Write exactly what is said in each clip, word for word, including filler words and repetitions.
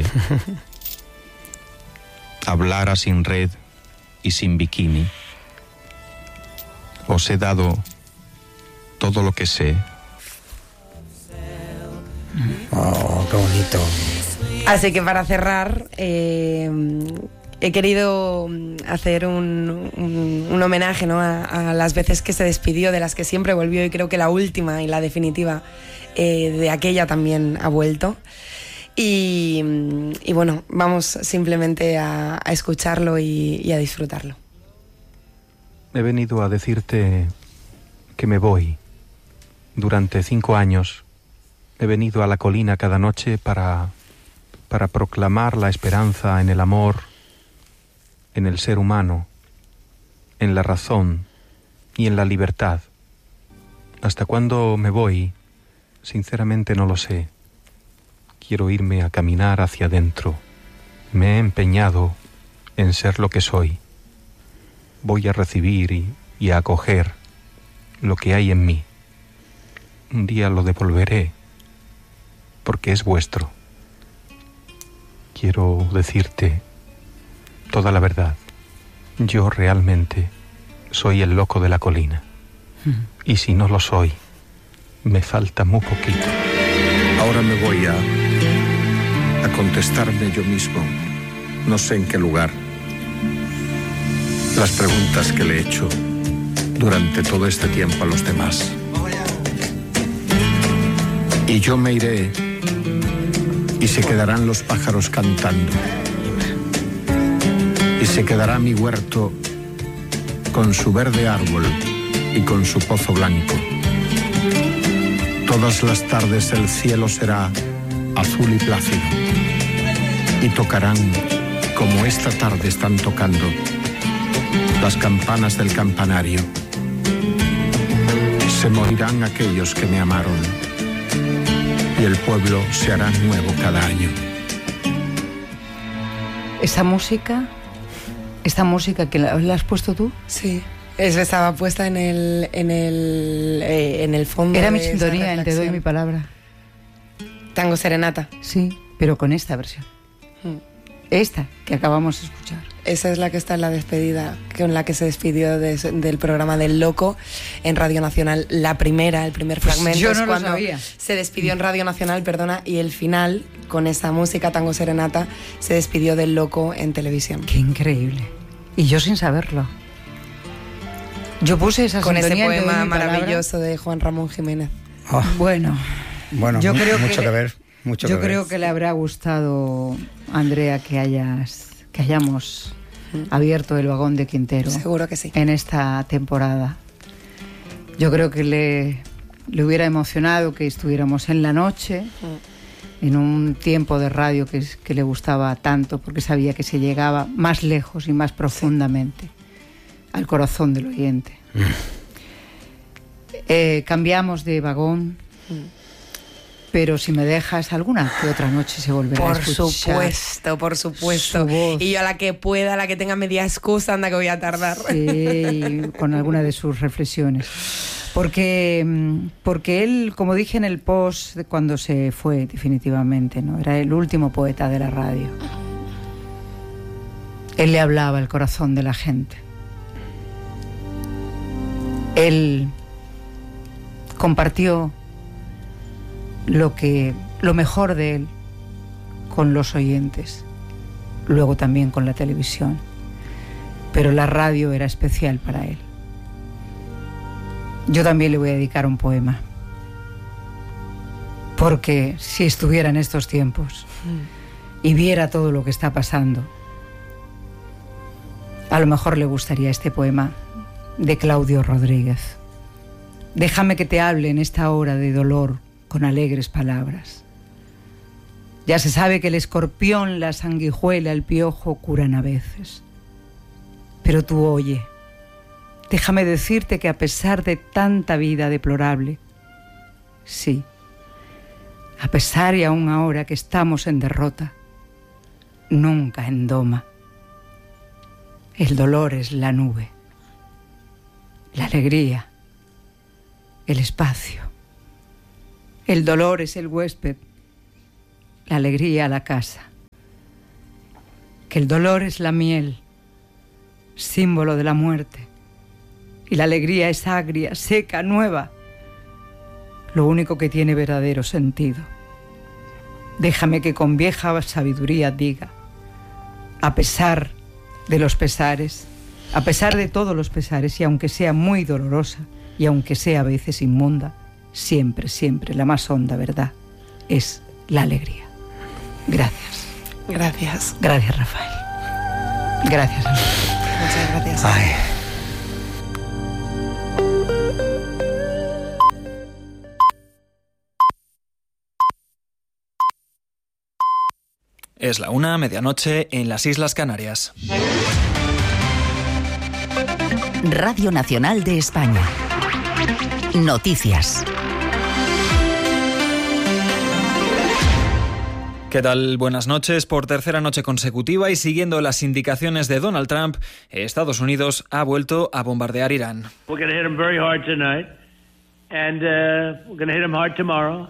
hablara sin red y sin bikini. Os he dado todo lo que sé. Oh, qué bonito. Así que para cerrar, eh, he querido hacer un, un, un homenaje, ¿no?, a, a las veces que se despidió, de las que siempre volvió, y creo que la última y la definitiva eh, de aquella también ha vuelto. Y, y bueno, vamos simplemente a, a escucharlo y, y a disfrutarlo. He venido a decirte que me voy. Durante cinco años he venido a la colina cada noche para, para proclamar la esperanza en el amor, en el ser humano, en la razón y en la libertad. ¿Hasta cuándo me voy? Sinceramente no lo sé. Quiero irme a caminar hacia adentro. Me he empeñado en ser lo que soy. Voy a recibir y, y a acoger lo que hay en mí. Un día lo devolveré, porque es vuestro. Quiero decirte toda la verdad. Yo realmente soy el loco de la colina. Y si no lo soy, me falta muy poquito. Ahora me voy a, a contestarme yo mismo, no sé en qué lugar, las preguntas que le he hecho durante todo este tiempo a los demás. Y yo me iré y se quedarán los pájaros cantando. Y se quedará mi huerto con su verde árbol y con su pozo blanco. Todas las tardes el cielo será azul y plácido. Y tocarán, como esta tarde están tocando, las campanas del campanario. Se morirán aquellos que me amaron. Y el pueblo se hará nuevo cada año. Esta música, esta música que la, la has puesto tú. Sí, eso estaba puesta en el en el eh, en el fondo. Era mi sintonía en Te doy mi palabra. Tango Serenata. Sí, pero con esta versión. Hmm. Esta que acabamos de escuchar. Esa es la que está en la despedida, con la que se despidió de, del programa del Loco en Radio Nacional. La primera, el primer pues fragmento yo no es cuando lo sabía. Se despidió en Radio Nacional, perdona, y el final, con esa música Tango Serenata, se despidió del Loco en televisión. Qué increíble. Y yo sin saberlo. Yo puse esa con ese poema maravilloso palabra de Juan Ramón Jiménez. Oh. Bueno, bueno, yo creo mucho que, que ver. Mucho yo que creo ver. que le habrá gustado, Andrea, que hayas que hayamos mm. abierto el vagón de Quintero. Seguro que sí. En esta temporada. Yo creo que le, le hubiera emocionado que estuviéramos en la noche, mm. en un tiempo de radio que, que le gustaba tanto, porque sabía que se llegaba más lejos y más profundamente sí. al corazón del oyente. Mm. Eh, cambiamos de vagón. Mm. Pero si me dejas, alguna que otra noche se volverá por a escuchar. Por supuesto, por supuesto. Y yo a la que pueda, a la que tenga media excusa, anda que voy a tardar. Sí, con alguna de sus reflexiones. Porque, porque él, como dije en el post de cuando se fue definitivamente, ¿no? Era el último poeta de la radio. Él le hablaba al corazón de la gente. Él compartió lo que lo mejor de él con los oyentes, luego también con la televisión, pero la radio era especial para él. Yo también le voy a dedicar un poema, porque si estuviera en estos tiempos y viera todo lo que está pasando, a lo mejor le gustaría este poema de Claudio Rodríguez. Déjame que te hable en esta hora de dolor con alegres palabras. Ya se sabe que el escorpión, la sanguijuela, el piojo curan a veces. Pero tú oye, déjame decirte que a pesar de tanta vida deplorable, sí, a pesar y aún ahora que estamos en derrota, nunca en doma, el dolor es la nube, la alegría, el espacio. El dolor es el huésped, la alegría la casa. que el dolor es la miel, símbolo de la muerte, y la alegría es agria, seca, nueva, lo único que tiene verdadero sentido. Déjame que con vieja sabiduría diga, a pesar de los pesares, a pesar de todos los pesares, y aunque sea muy dolorosa, y aunque sea a veces inmunda, siempre, siempre la más honda verdad es la alegría. Gracias. Gracias. Gracias, Rafael. Gracias, Rafael. Muchas gracias. Ay. Es la una, medianoche, en las Islas Canarias. Radio Nacional de España. Noticias. ¿Qué tal? Buenas noches. Por tercera noche consecutiva y siguiendo las indicaciones de Donald Trump, Estados Unidos ha vuelto a bombardear Irán. We're going to hit them very hard tonight, and uh, we're going to hit them hard tomorrow.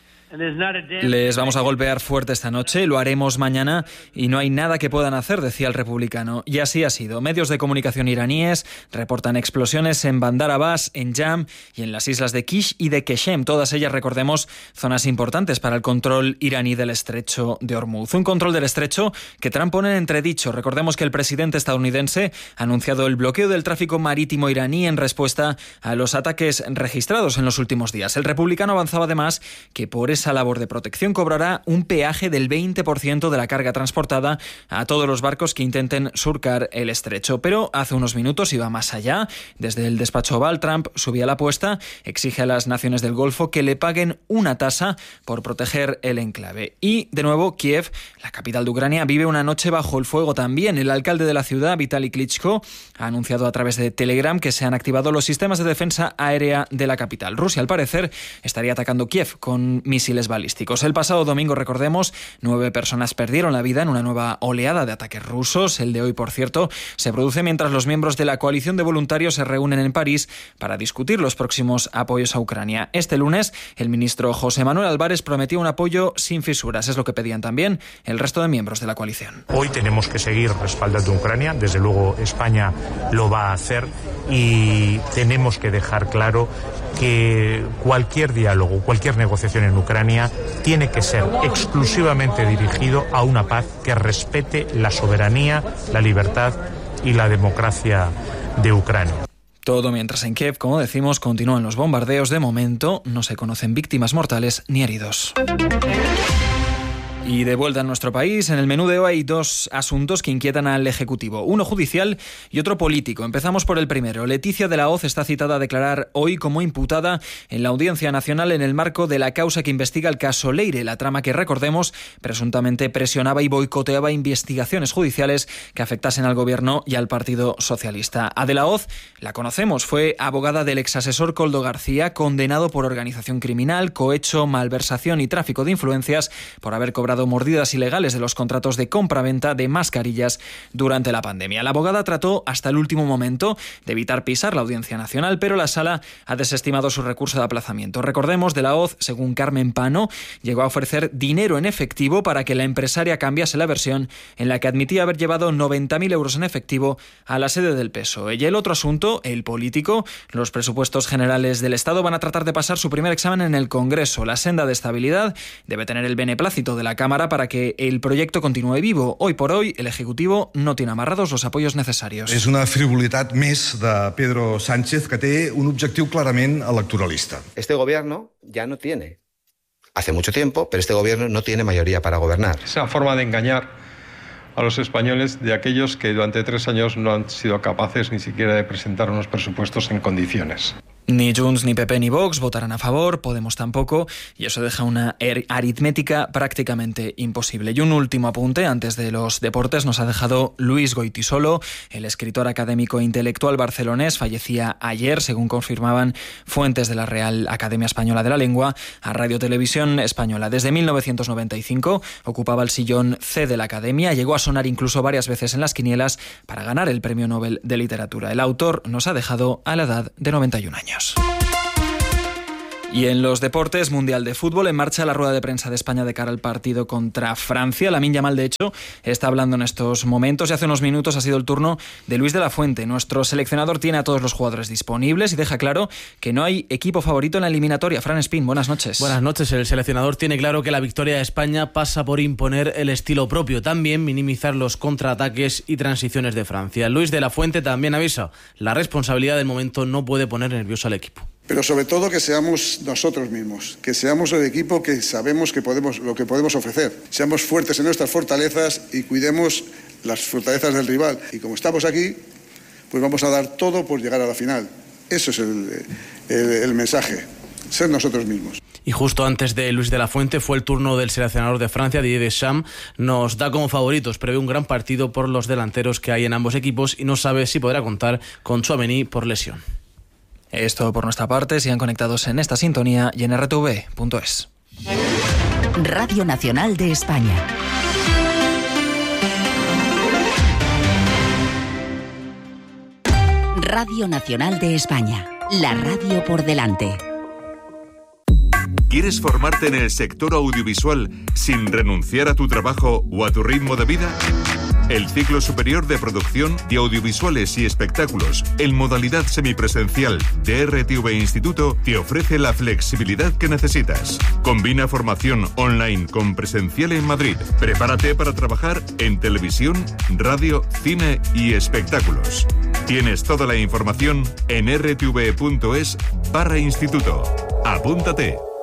Les vamos a golpear fuerte esta noche, lo haremos mañana y no hay nada que puedan hacer, decía el republicano. Y así ha sido. Medios de comunicación iraníes reportan explosiones en Bandar Abbas, en Jam y en las islas de Kish y de Keshem. Todas ellas, recordemos, zonas importantes para el control iraní del estrecho de Hormuz. Un control del estrecho que Trump pone en entredicho. Recordemos que el presidente estadounidense ha anunciado el bloqueo del tráfico marítimo iraní en respuesta a los ataques registrados en los últimos días. El republicano avanzaba además que por esa labor de protección cobrará un peaje del veinte por ciento de la carga transportada a todos los barcos que intenten surcar el estrecho. Pero hace unos minutos iba más allá. Desde el despacho Oval, Trump subía la apuesta, exige a las naciones del Golfo que le paguen una tasa por proteger el enclave. Y, de nuevo, Kiev, la capital de Ucrania, vive una noche bajo el fuego también. El alcalde de la ciudad, Vitaly Klitschko, ha anunciado a través de Telegram que se han activado los sistemas de defensa aérea de la capital. Rusia, al parecer, estaría atacando Kiev con misiles balísticos. El pasado domingo, recordemos, nueve personas perdieron la vida en una nueva oleada de ataques rusos. El de hoy, por cierto, se produce mientras los miembros de la coalición de voluntarios se reúnen en París para discutir los próximos apoyos a Ucrania. Este lunes, el ministro José Manuel Álvarez prometió un apoyo sin fisuras. Es lo que pedían también el resto de miembros de la coalición. Hoy tenemos que seguir respaldando a Ucrania. Desde luego, España lo va a hacer y tenemos que dejar claro que cualquier diálogo, cualquier negociación en Ucrania tiene que ser exclusivamente dirigido a una paz que respete la soberanía, la libertad y la democracia de Ucrania. Todo mientras en Kiev, como decimos, continúan los bombardeos. De momento no se conocen víctimas mortales ni heridos. Y de vuelta en nuestro país, en el menú de hoy hay dos asuntos que inquietan al Ejecutivo, uno judicial y otro político. Empezamos por el primero. Leticia de la Hoz está citada a declarar hoy como imputada en la Audiencia Nacional en el marco de la causa que investiga el caso Leire, la trama que, recordemos, presuntamente presionaba y boicoteaba investigaciones judiciales que afectasen al Gobierno y al Partido Socialista. A de la Hoz la conocemos, fue abogada del exasesor Koldo García, condenado por organización criminal, cohecho, malversación y tráfico de influencias por haber cobrado mordidas ilegales de los contratos de compra-venta de mascarillas durante la pandemia. La abogada trató hasta el último momento de evitar pisar la Audiencia Nacional, pero la Sala ha desestimado su recurso de aplazamiento. Recordemos, de la Hoz, según Carmen Pano, llegó a ofrecer dinero en efectivo para que la empresaria cambiase la versión en la que admitía haber llevado noventa mil euros en efectivo a la sede del P S O E. Y el otro asunto, el político, los presupuestos generales del Estado van a tratar de pasar su primer examen en el Congreso. La senda de estabilidad debe tener el beneplácito de la Cámara para que el proyecto continúe vivo. Hoy por hoy, el Ejecutivo no tiene amarrados los apoyos necesarios. És una frivolitat més de Pedro Sánchez que té un objectiu clarament electoralista. Este gobierno ya no tiene, hace mucho tiempo, pero este gobierno no tiene mayoría para gobernar. Esa forma de engañar a los españoles de aquellos que durante tres años no han sido capaces ni siquiera de presentar unos presupuestos en condiciones. Ni Junts, ni P P, ni Vox votarán a favor, Podemos tampoco, y eso deja una aritmética prácticamente imposible. Y un último apunte, antes de los deportes, nos ha dejado Luis Goitisolo, el escritor académico e intelectual barcelonés, fallecía ayer, según confirmaban fuentes de la Real Academia Española de la Lengua, a Radio Televisión Española. Desde mil novecientos noventa y cinco ocupaba el sillón C de la Academia, llegó a sonar incluso varias veces en las quinielas para ganar el Premio Nobel de Literatura. El autor nos ha dejado a la edad de noventa y un años. Y en los deportes, Mundial de Fútbol, en marcha la rueda de prensa de España de cara al partido contra Francia. Lamine Yamal, de hecho, está hablando en estos momentos y hace unos minutos ha sido el turno de Luis de la Fuente. Nuestro seleccionador tiene a todos los jugadores disponibles y deja claro que no hay equipo favorito en la eliminatoria. Fran Espín, buenas noches. Buenas noches. El seleccionador tiene claro que la victoria de España pasa por imponer el estilo propio, también minimizar los contraataques y transiciones de Francia. Luis de la Fuente también avisa, la responsabilidad del momento no puede poner nervioso al equipo. Pero sobre todo que seamos nosotros mismos, que seamos el equipo que sabemos que podemos, lo que podemos ofrecer. Seamos fuertes en nuestras fortalezas y cuidemos las fortalezas del rival. Y como estamos aquí, pues vamos a dar todo por llegar a la final. Eso es el, el, el mensaje, ser nosotros mismos. Y justo antes de Luis de la Fuente fue el turno del seleccionador de Francia, Didier Deschamps. Nos da como favoritos, prevé un gran partido por los delanteros que hay en ambos equipos y no sabe si podrá contar con Tchouaméni por lesión. Es todo por nuestra parte. Sigan conectados en esta sintonía y en erre te ve punto es. Radio Nacional de España. Radio Nacional de España. La radio por delante. ¿Quieres formarte en el sector audiovisual sin renunciar a tu trabajo o a tu ritmo de vida? El ciclo superior de producción de audiovisuales y espectáculos en modalidad semipresencial de erre te ve Instituto te ofrece la flexibilidad que necesitas. Combina formación online con presencial en Madrid. Prepárate para trabajar en televisión, radio, cine y espectáculos. Tienes toda la información en erre te ve punto es barra instituto. Apúntate.